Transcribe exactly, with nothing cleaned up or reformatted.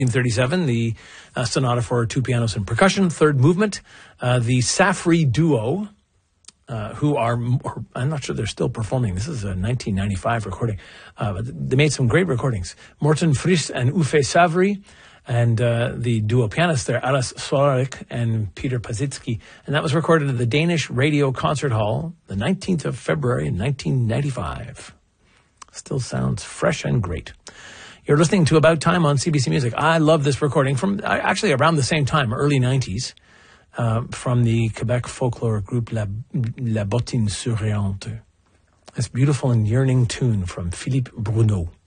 thirty-seven, the uh, sonata for two pianos and percussion, third movement. Uh, the Safri Duo, uh, who are, or, I'm not sure they're still performing. This is a nineteen ninety-five recording. Uh, but they made some great recordings. Morten Friis and Uffe Savary, and uh, the duo pianists there, Alice Solarek and Peter Pazitsky. And that was recorded at the Danish Radio Concert Hall, the nineteenth of February, nineteen ninety-five. Still sounds fresh and great. You're listening to About Time on C B C Music. I love this recording from actually around the same time, early nineties, uh, from the Quebec folklore group La, La Bottine Souriante. This beautiful and yearning tune from Philippe Bruneau.